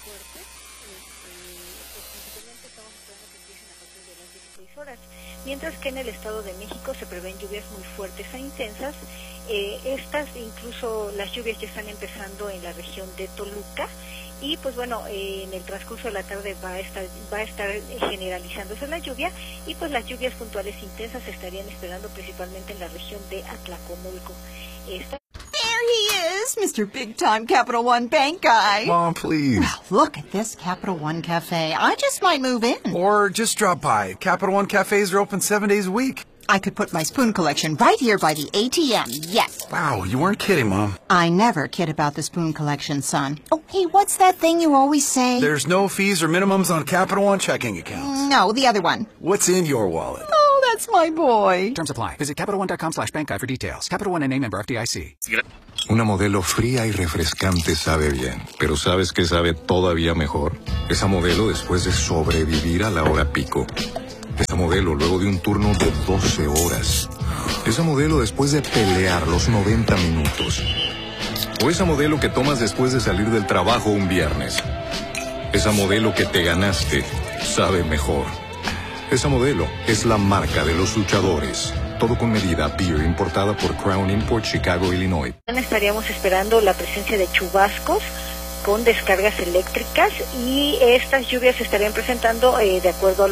fuertes. Pues principalmente estamos esperando que empiecen a partir de las 16 horas. Mientras que en el Estado de México se prevén lluvias muy fuertes e intensas. Estas, incluso las lluvias ya están empezando en la región de Toluca. Y pues bueno, en el transcurso de la tarde va a estar generalizándose la lluvia, y pues las lluvias puntuales intensas se estarían esperando principalmente en la región de Atlacomulco. There he is, Mr. Big Time Capital One Bank guy. Mom, please. Well, look at this Capital One Cafe. I just might move in. Or just drop by. Capital One cafes are open 7 days a week. I could put my spoon collection right here by the ATM, yes. Wow, you weren't kidding, Mom. I never kid about the spoon collection, son. Oh, hey, what's that thing you always say? There's no fees or minimums on Capital One checking accounts. No, the other one. What's in your wallet? Oh, that's my boy. Terms apply. Visit CapitalOne.com/bank guide for details. Capital One NA, member FDIC. Una Modelo fría y refrescante sabe bien, pero ¿sabes qué sabe todavía mejor? Esa Modelo después de sobrevivir a la hora pico. Esa Modelo luego de un turno de 12 horas. Esa Modelo después de pelear los 90 minutos. O esa Modelo que tomas después de salir del trabajo un viernes. Esa Modelo que te ganaste sabe mejor. Esa Modelo es la marca de los luchadores. Todo con medida. Beer importada por Crown Import, Chicago, Illinois. Estaríamos esperando la presencia de chubascos con descargas eléctricas, y estas lluvias se estarían presentando de acuerdo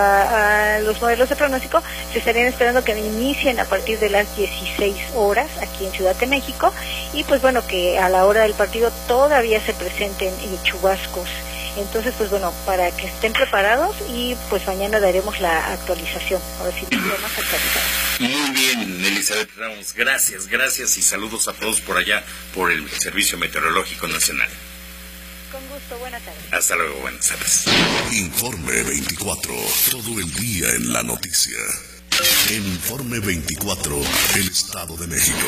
a los modelos de pronóstico. Se estarían esperando que inicien a partir de las 16 horas aquí en Ciudad de México, y pues bueno, que a la hora del partido todavía se presenten chubascos. Entonces, pues bueno, para que estén preparados, y pues mañana daremos la actualización, ahora sí, más actualizado. Muy bien, Elizabeth Ramos, gracias y saludos a todos por allá, por el Servicio Meteorológico Nacional. Con gusto, buenas tardes. Hasta luego, buenas tardes. Informe 24, todo el día en la noticia. Informe 24, el Estado de México.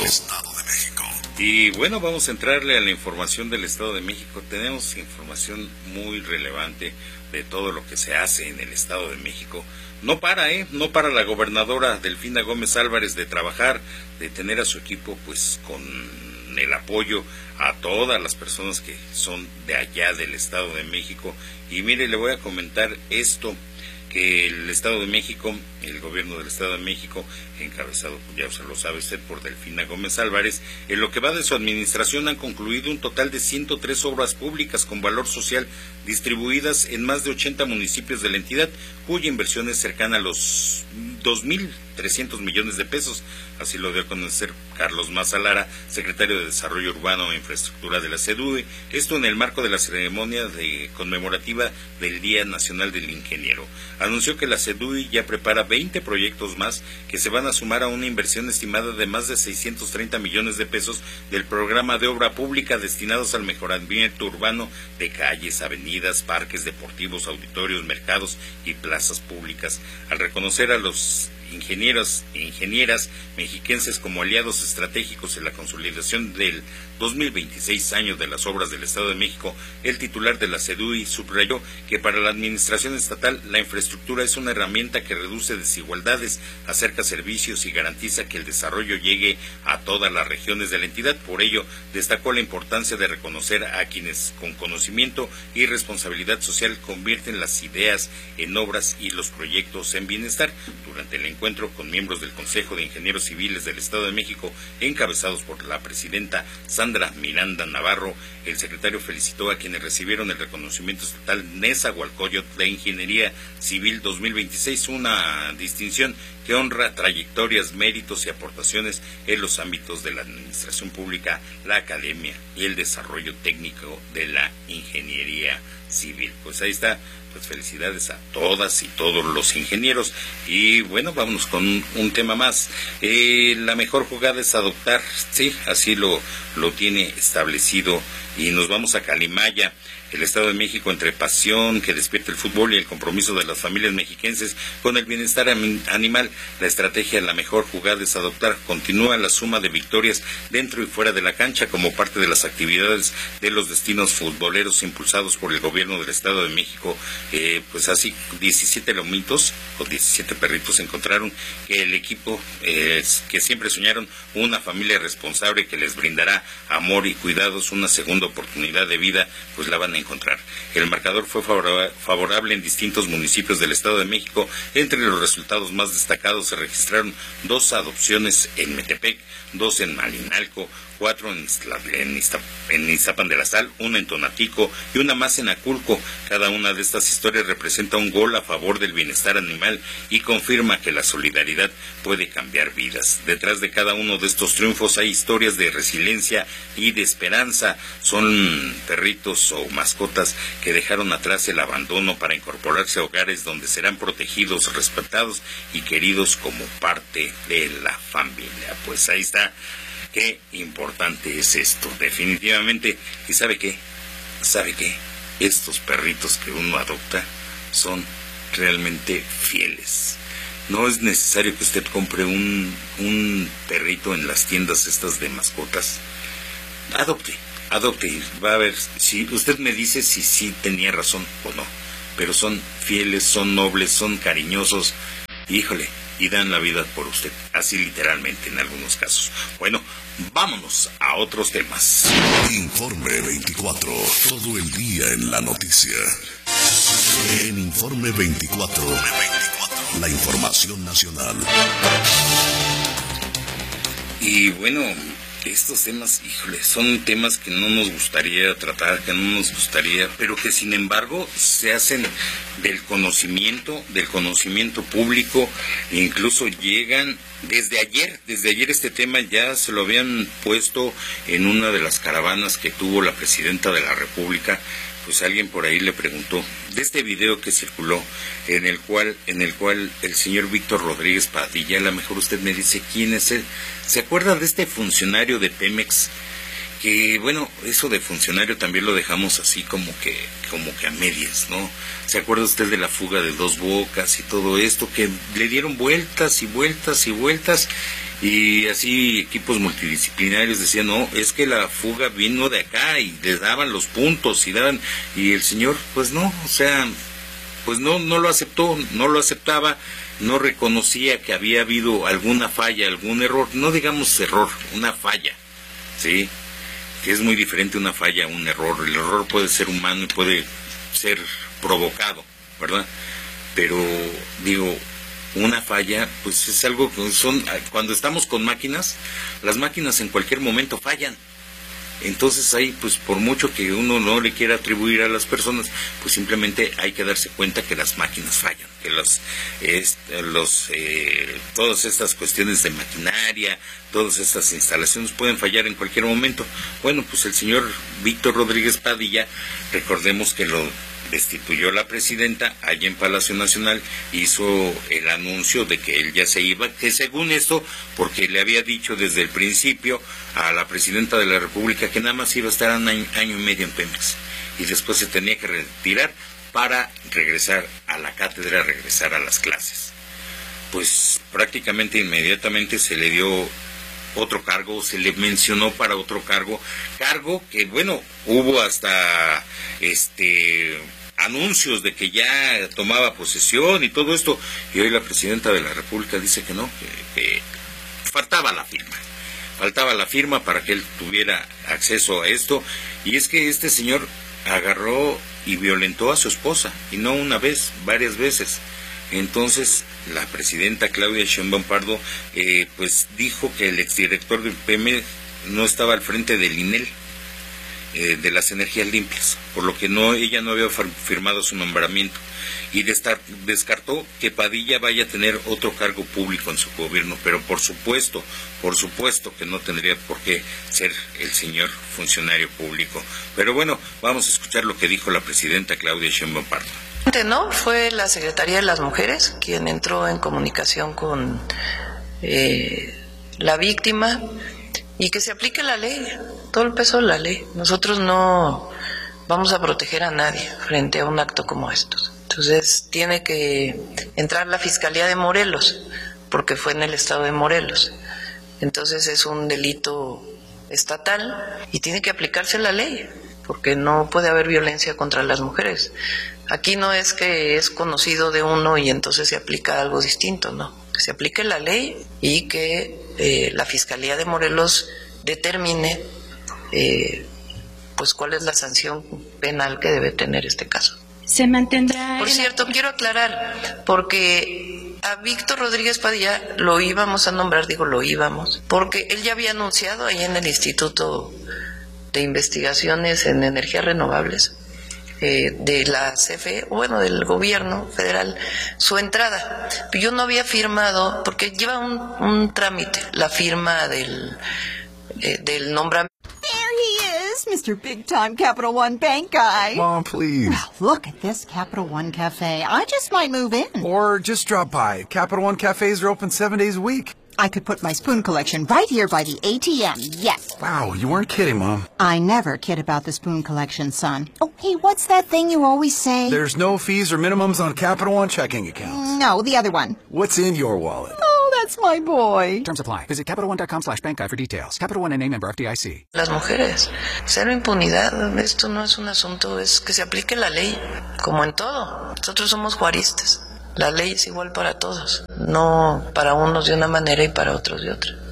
Y bueno, vamos a entrarle a la información del Estado de México. Tenemos información muy relevante de todo lo que se hace en el Estado de México. No para la gobernadora Delfina Gómez Álvarez de trabajar, de tener a su equipo pues con el apoyo a todas las personas que son de allá del Estado de México. Y mire, le voy a comentar esto, que el Estado de México, el gobierno del Estado de México, encabezado, ya se lo sabe usted, por Delfina Gómez Álvarez, en lo que va de su administración han concluido un total de 103 obras públicas con valor social distribuidas en más de 80 municipios de la entidad, cuya inversión es cercana a los 2.300 millones de pesos. Así lo dio a conocer Carlos Maza Lara, secretario de Desarrollo Urbano e Infraestructura de la SEDUE, esto en el marco de la ceremonia conmemorativa del Día Nacional del Ingeniero. Anunció que la SEDUE ya prepara 20 proyectos más que se van a sumar a una inversión estimada de más de 630 millones de pesos del programa de obra pública destinados al mejoramiento urbano de calles, avenidas, parques deportivos, auditorios, mercados y plazas públicas. Al reconocer a los ingenieros e ingenieras mexiquenses como aliados estratégicos en la consolidación del 2026 año de las obras del Estado de México, el titular de la SEDUE subrayó que para la administración estatal la infraestructura es una herramienta que reduce desigualdades, acerca servicios y garantiza que el desarrollo llegue a todas las regiones de la entidad. Por ello, destacó la importancia de reconocer a quienes con conocimiento y responsabilidad social convierten las ideas en obras y los proyectos en bienestar. Durante el encuentro con miembros del Consejo de Ingenieros Civiles del Estado de México, encabezados por la presidenta Sandra Miranda Navarro, el secretario felicitó a quienes recibieron el reconocimiento estatal Nezahualcóyotl de Ingeniería Civil 2026, una distinción que honra trayectorias, méritos y aportaciones en los ámbitos de la administración pública, la academia y el desarrollo técnico de la ingeniería civil. Pues ahí está, pues felicidades a todas y todos los ingenieros. Y bueno, vámonos con un tema más. La mejor jugada es adoptar, sí, así lo tiene establecido, y nos vamos a Calimaya. El Estado de México, entre pasión que despierta el fútbol y el compromiso de las familias mexiquenses con el bienestar animal, la estrategia La Mejor Jugada es Adoptar continúa la suma de victorias dentro y fuera de la cancha como parte de las actividades de los destinos futboleros impulsados por el gobierno del Estado de México. Pues así 17 lomitos o 17 perritos encontraron que el equipo que siempre soñaron una familia responsable que les brindará amor y cuidados, una segunda segunda oportunidad de vida, pues la van a encontrar. El marcador fue favorable en distintos municipios del Estado de México. Entre los resultados más destacados se registraron 2 adopciones en Metepec, 2 en Malinalco, 4 en Iztapan de la Sal, 1 en Tonatico y 1 más en Aculco. Cada una de estas historias representa un gol a favor del bienestar animal y confirma que la solidaridad puede cambiar vidas. Detrás de cada uno de estos triunfos hay historias de resiliencia y de esperanza. Son perritos o mascotas que dejaron atrás el abandono para incorporarse a hogares donde serán protegidos, respetados y queridos como parte de la familia. Pues ahí está. Qué importante es esto, definitivamente. ¿Y sabe qué? Estos perritos que uno adopta son realmente fieles. No es necesario que usted compre un perrito en las tiendas estas de mascotas. Adopte. Va a ver, si usted me dice si sí tenía razón o no. Pero son fieles, son nobles, son cariñosos. Híjole, y dan la vida por usted, así literalmente en algunos casos. Bueno, vámonos a otros temas. Informe 24, todo el día en la noticia. En Informe 24, la información nacional. Y bueno, estos temas, híjole, son temas que no nos gustaría tratar, pero que sin embargo se hacen del conocimiento público, e incluso llegan desde ayer este tema ya se lo habían puesto en una de las caravanas que tuvo la presidenta de la República. Pues alguien por ahí le preguntó de este video que circuló en el cual el señor Víctor Rodríguez Padilla, a lo mejor usted me dice quién es él. ¿Se acuerda de este funcionario de Pemex? Que bueno, eso de funcionario también lo dejamos así como que a medias, ¿no? ¿Se acuerda usted de la fuga de Dos Bocas y todo esto? Que le dieron vueltas y vueltas y vueltas, y así equipos multidisciplinarios decían, no, es que la fuga vino de acá, y le daban los puntos y el señor, pues no, o sea, pues no lo aceptó, no lo aceptaba, no reconocía que había habido alguna falla, algún error, no digamos error, una falla, ¿sí? Que es muy diferente una falla a un error. El error puede ser humano y puede ser provocado, ¿verdad? Pero, digo, una falla, pues es algo que cuando estamos con máquinas, las máquinas en cualquier momento fallan. Entonces ahí, pues por mucho que uno no le quiera atribuir a las personas, pues simplemente hay que darse cuenta que las máquinas fallan, que todas estas cuestiones de maquinaria, todas estas instalaciones pueden fallar en cualquier momento. Bueno, pues el señor Víctor Rodríguez Padilla, recordemos que lo destituyó la presidenta allá en Palacio Nacional, hizo el anuncio de que él ya se iba, que según esto, porque le había dicho desde el principio a la presidenta de la República que nada más iba a estar un año y medio en Pemex, y después se tenía que retirar para regresar a la cátedra, regresar a las clases. Pues prácticamente inmediatamente se le dio otro cargo, se le mencionó para otro cargo que bueno, hubo hasta anuncios de que ya tomaba posesión y todo esto, y hoy la presidenta de la República dice que no, que faltaba la firma para que él tuviera acceso a esto. Y es que este señor agarró y violentó a su esposa, y no una vez, varias veces. Entonces la presidenta Claudia Sheinbaum Pardo pues dijo que el exdirector del Pemex no estaba al frente del INEL, de las energías limpias, por lo que ella no había firmado su nombramiento, y descartó que Padilla vaya a tener otro cargo público en su gobierno, pero por supuesto que no tendría por qué ser el señor funcionario público. Pero bueno, vamos a escuchar lo que dijo la presidenta Claudia Sheinbaum Pardo. No, fue la Secretaría de las Mujeres quien entró en comunicación con la víctima, y que se aplique la ley, todo el peso de la ley. Nosotros no vamos a proteger a nadie frente a un acto como estos. Entonces tiene que entrar la Fiscalía de Morelos, porque fue en el estado de Morelos. Entonces es un delito estatal y tiene que aplicarse la ley, porque no puede haber violencia contra las mujeres. Aquí no es que es conocido de uno y entonces se aplica algo distinto, no. Que se aplique la ley y que la Fiscalía de Morelos determine pues cuál es la sanción penal que debe tener este caso. Se mantendrá. Por cierto, quiero aclarar, porque a Víctor Rodríguez Padilla lo íbamos a nombrar, porque él ya había anunciado ahí en el Instituto de Investigaciones en Energías Renovables de la CFE, del gobierno federal, su entrada. Yo no había firmado, porque lleva un trámite, la firma del nombramiento. Mr. Big Time Capital One Bank guy. Mom, please. Well, look at this Capital One Cafe. I just might move in. Or just drop by. Capital One cafes are open 7 days a week. I could put my spoon collection right here by the ATM, yes. Wow, you weren't kidding, Mom. I never kid about the spoon collection, son. Oh, hey, what's that thing you always say? There's no fees or minimums on Capital One checking accounts. No, the other one. What's in your wallet? Oh, that's my boy. Terms apply. Visit CapitalOne.com/bank guide for details. Capital One NA, member FDIC. Las mujeres, cero impunidad. Esto no es un asunto, es que se aplique la ley, como en todo. Nosotros somos juaristas. La ley es igual para todos, no para unos de una manera y para otros de otra.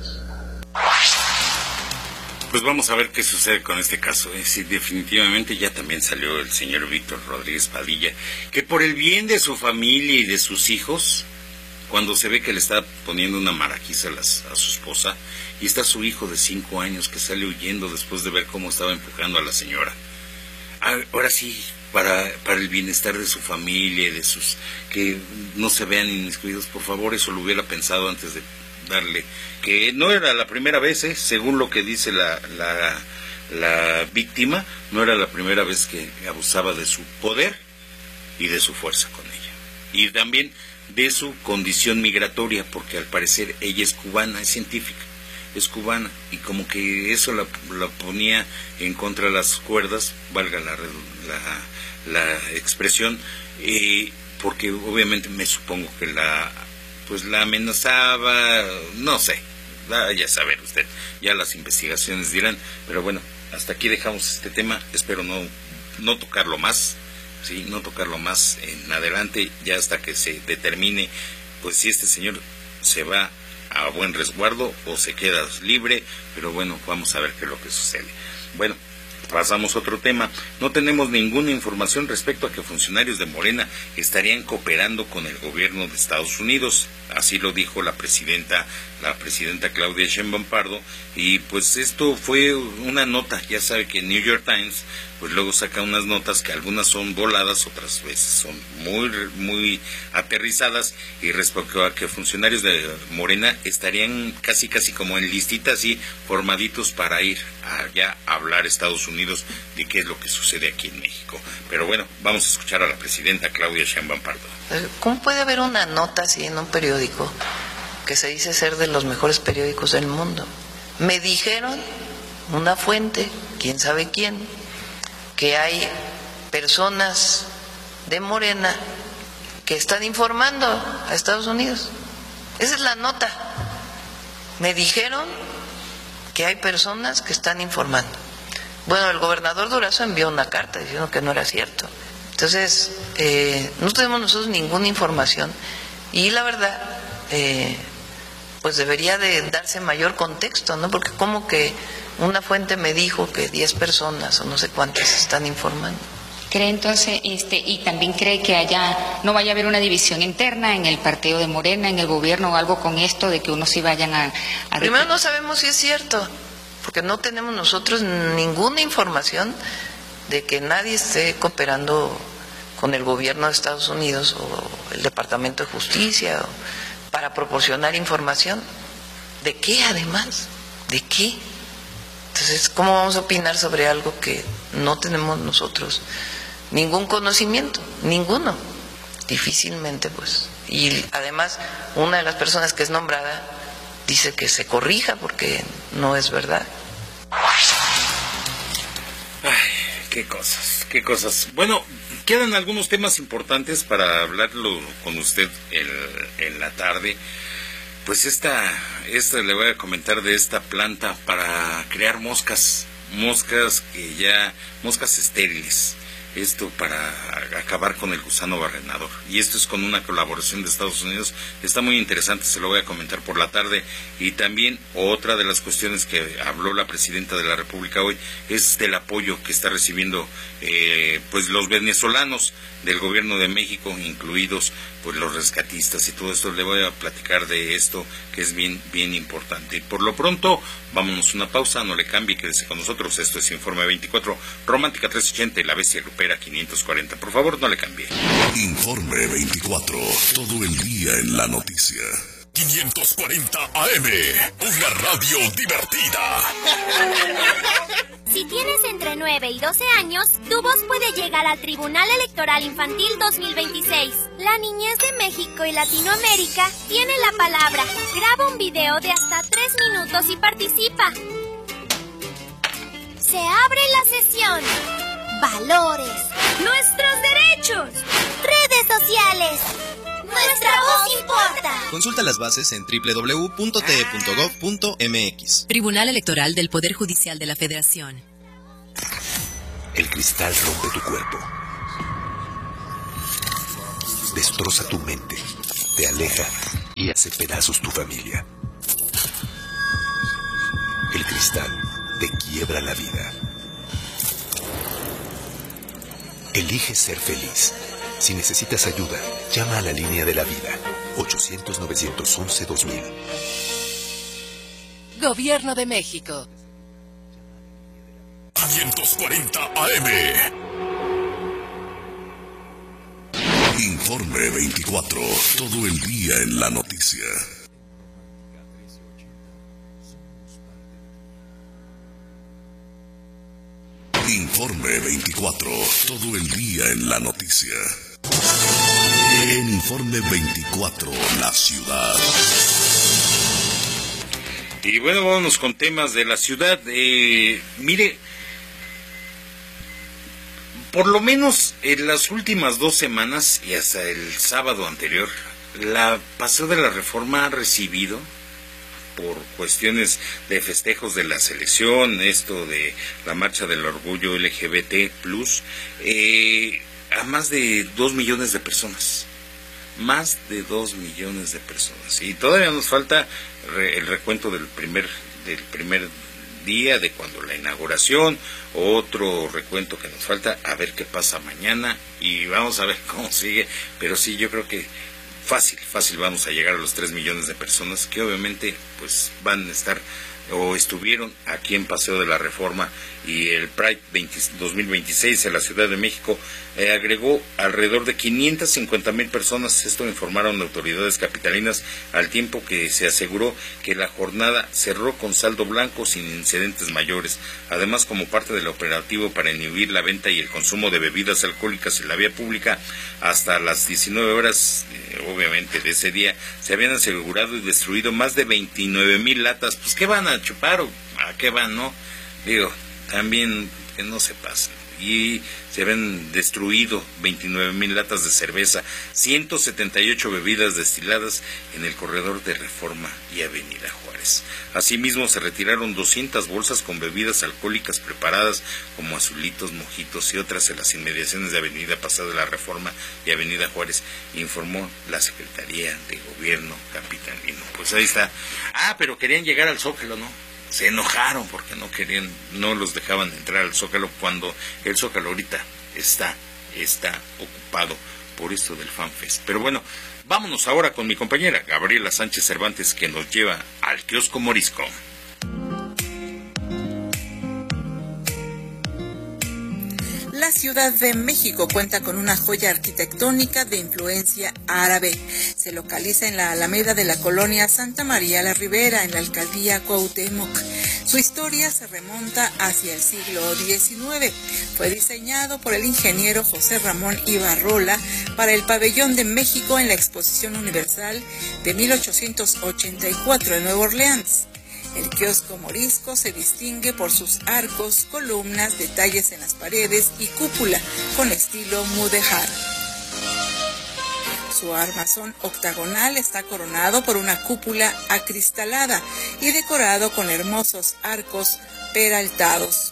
Pues vamos a ver qué sucede con este caso. Sí, definitivamente ya también salió el señor Víctor Rodríguez Padilla, que por el bien de su familia y de sus hijos, cuando se ve que le está poniendo una maraquiza a su esposa, y está su hijo de 5 años que sale huyendo después de ver cómo estaba empujando a la señora. Ahora sí, para el bienestar de su familia y de sus, que no se vean inmiscuidos, por favor, eso lo hubiera pensado antes de darle, que no era la primera vez, según lo que dice la víctima, no era la primera vez que abusaba de su poder y de su fuerza con ella, y también de su condición migratoria, porque al parecer ella es cubana, es científica, es cubana, y como que eso la ponía en contra de las cuerdas, valga la expresión, porque obviamente me supongo que la amenazaba, no sé, ya saber usted, ya las investigaciones dirán, pero bueno, hasta aquí dejamos este tema, espero no tocarlo más, sí, no tocarlo más en adelante, ya hasta que se determine, pues si este señor se va a buen resguardo o se queda libre, pero bueno, vamos a ver qué es lo que sucede. Bueno, pasamos a otro tema. No tenemos ninguna información respecto a que funcionarios de Morena estarían cooperando con el gobierno de Estados Unidos. Así lo dijo la presidenta Claudia Sheinbaum Pardo, y pues esto fue una nota. Ya sabe que New York Times pues luego saca unas notas que algunas son voladas, otras veces son muy aterrizadas, y respecto a que funcionarios de Morena estarían casi como en listita, así formaditos para ir allá a hablar a Estados Unidos de qué es lo que sucede aquí en México. Pero bueno, vamos a escuchar a la presidenta Claudia Sheinbaum Pardo. ¿Cómo puede haber una nota así en un periódico que se dice ser de los mejores periódicos del mundo? Me dijeron, una fuente, quién sabe quién, que hay personas de Morena que están informando a Estados Unidos. Esa es la nota. Me dijeron que hay personas que están informando. Bueno, el gobernador Durazo envió una carta diciendo que no era cierto. Entonces, no tenemos nosotros ninguna información, y la verdad, pues debería de darse mayor contexto, ¿no? Porque como que una fuente me dijo que 10 personas o no sé cuántas están informando. ¿Cree entonces, y también cree que no vaya a haber una división interna en el partido de Morena, en el gobierno, o algo con esto de que unos sí vayan a Primero no sabemos si es cierto, porque no tenemos nosotros ninguna información de que nadie esté cooperando con el gobierno de Estados Unidos o el Departamento de Justicia para proporcionar información. ¿De qué además? ¿De qué? Entonces, ¿cómo vamos a opinar sobre algo que no tenemos nosotros ningún conocimiento? Ninguno. Difícilmente, pues. Y además, una de las personas que es nombrada dice que se corrija porque no es verdad. Ay, qué cosas. Bueno, quedan algunos temas importantes para hablarlo con usted en la tarde. Pues esta le voy a comentar de esta planta para crear moscas estériles, esto para acabar con el gusano barrenador. Y esto es con una colaboración de Estados Unidos. Está muy interesante, se lo voy a comentar por la tarde. Y también otra de las cuestiones que habló la presidenta de la República hoy es del apoyo que está recibiendo pues los venezolanos del gobierno de México, incluidos pues los rescatistas y todo esto. Le voy a platicar de esto que es bien importante. Y por lo pronto, vámonos una pausa, no le cambie, quédese con nosotros. Esto es Informe 24, Romántica 380 y La Bestia Grupera 540. Por favor, no le cambie. Informe 24, todo el día en la noticia. 540 AM, una radio divertida. Si tienes entre 9 y 12 años, tu voz puede llegar al Tribunal Electoral Infantil 2026. La niñez de México y Latinoamérica tiene la palabra. Graba un video de hasta 3 minutos y participa. Se abre la sesión. Valores. Nuestros derechos. Redes sociales. Nuestra voz importa. Consulta las bases en www.te.gov.mx. Tribunal Electoral del Poder Judicial de la Federación. El cristal rompe tu cuerpo. Destroza tu mente. Te aleja y hace pedazos tu familia. El cristal te quiebra la vida. Elige ser feliz. Si necesitas ayuda, llama a la línea de la vida, 800-911-2000. Gobierno de México. 540 AM. Informe 24, todo el día en la noticia. Informe 24, todo el día en la noticia. En Informe 24, la ciudad. Y bueno, vámonos con temas de la ciudad. Mire, por lo menos en las últimas 2 semanas y hasta el sábado anterior, la Paseo de la Reforma ha recibido, por cuestiones de festejos de la selección, esto de la marcha del orgullo LGBT+, a más de 2 millones de personas. Más de 2 millones de personas. Y todavía nos falta el recuento del primer día, de cuando la inauguración, otro recuento que nos falta, a ver qué pasa mañana, y vamos a ver cómo sigue. Pero sí, yo creo que fácil vamos a llegar a los 3 millones de personas que obviamente pues van a estar o estuvieron aquí en Paseo de la Reforma. Y el Pride 2026 en la Ciudad de México agregó alrededor de 550,000 personas. Esto informaron autoridades capitalinas, al tiempo que se aseguró que la jornada cerró con saldo blanco sin incidentes mayores. Además, como parte del operativo para inhibir la venta y el consumo de bebidas alcohólicas en la vía pública, hasta las 19 horas, obviamente de ese día, se habían asegurado y destruido más de 29,000 latas. Pues, ¿qué van a chupar o a qué van, no? Digo, también que no se pasen. Y se habían destruido 29,000 latas de cerveza, 178 bebidas destiladas en el corredor de Reforma y Avenida Juárez. Asimismo, se retiraron 200 bolsas con bebidas alcohólicas preparadas, como azulitos, mojitos y otras, en las inmediaciones de Avenida Paseo de la Reforma y Avenida Juárez, informó la Secretaría de Gobierno capitalino. Pues ahí está. Pero querían llegar al Zócalo, ¿no? Se enojaron porque no los dejaban entrar al Zócalo, cuando el Zócalo ahorita está ocupado por esto del FanFest. Pero bueno, vámonos ahora con mi compañera Gabriela Sánchez Cervantes, que nos lleva al kiosco morisco. La Ciudad de México cuenta con una joya arquitectónica de influencia árabe. Se localiza en la Alameda de la colonia Santa María la Ribera, en la alcaldía Cuauhtémoc. Su historia se remonta hacia el siglo XIX. Fue diseñado por el ingeniero José Ramón Ibarrola para el Pabellón de México en la Exposición Universal de 1884 en Nueva Orleans. El kiosco morisco se distingue por sus arcos, columnas, detalles en las paredes y cúpula con estilo mudéjar. Su armazón octagonal está coronado por una cúpula acristalada y decorado con hermosos arcos peraltados.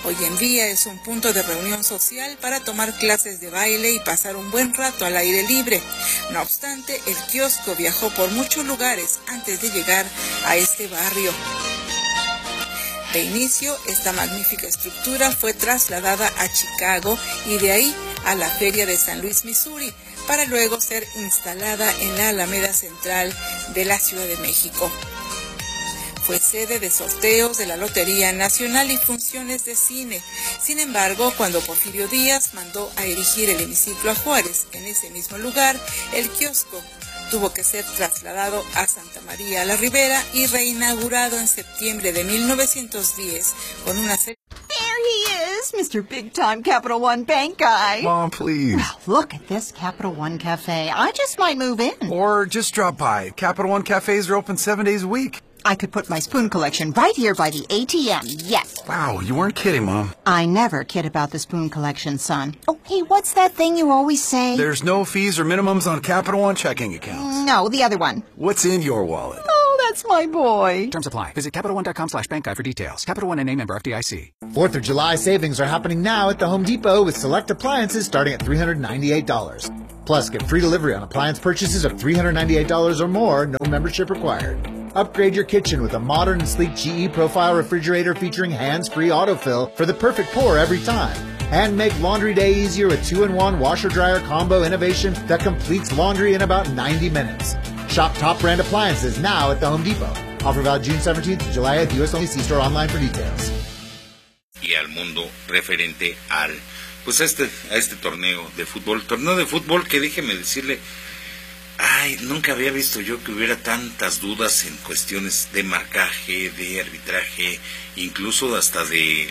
Hoy en día es un punto de reunión social para tomar clases de baile y pasar un buen rato al aire libre. No obstante, el kiosco viajó por muchos lugares antes de llegar a este barrio. De inicio, esta magnífica estructura fue trasladada a Chicago y de ahí a la Feria de San Luis, Missouri, para luego ser instalada en la Alameda Central de la Ciudad de México. Fue sede de sorteos de la Lotería Nacional y funciones de cine. Sin embargo, cuando Porfirio Díaz mandó a erigir el hemiciclo a Juárez en ese mismo lugar, el kiosco tuvo que ser trasladado a Santa María la Ribera y reinaugurado en septiembre de 1910 con una serie... There he is, Mr. Big Time Capital One Bank guy. Mom, please. Well, look at this Capital One Cafe. I just might move in. Or just drop by. Capital One cafes are open 7 days a week. I could put my spoon collection right here by the ATM, yes. Wow, you weren't kidding, Mom. I never kid about the spoon collection, son. Oh, hey, what's that thing you always say? There's no fees or minimums on Capital One checking accounts. No, the other one. What's in your wallet? Oh, that's my boy. Terms apply. Visit CapitalOne.com/bank guide for details. Capital One NA, member FDIC. 4th of July savings are happening now at the Home Depot with select appliances starting at $398. Plus, get free delivery on appliance purchases of $398 or more, no membership required. Upgrade your kitchen with a modern and sleek GE Profile refrigerator featuring hands-free autofill for the perfect pour every time. And make laundry day easier with 2-in-1 washer-dryer combo innovation that completes laundry in about 90 minutes. Shop top brand appliances now at the Home Depot. Offer valid June 17th to July at US only. See store online for details. Y al mundo referente al, pues a este torneo de fútbol que déjeme decirle, nunca había visto yo que hubiera tantas dudas en cuestiones de marcaje, de arbitraje, incluso hasta de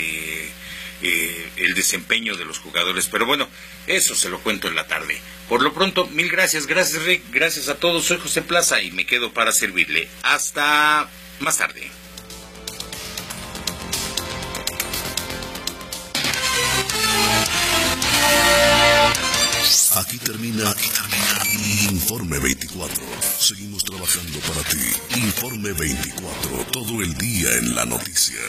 el desempeño de los jugadores. Pero bueno, eso se lo cuento en la tarde. Por lo pronto, mil gracias Rick, gracias a todos. Soy José Plaza y me quedo para servirle. Hasta más tarde. Aquí termina Informe 24. Seguimos trabajando para ti. Informe 24. Todo el día en la noticia.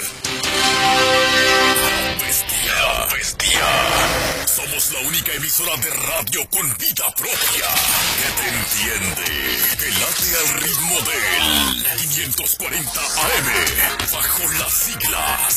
Bestia. Somos la única emisora de radio con vida propia que te entiende. Que late al ritmo del 540 AM. Bajo las siglas